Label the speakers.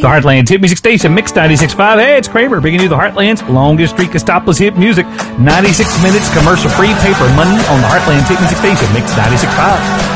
Speaker 1: The Heartland Hit Music Station, Mix 96.5. Hey, it's Kramer, bringing you the Heartland's longest streak of stopless hit music. 96 minutes commercial-free paper money on the Heartland Hit Music Station, Mix 96.5.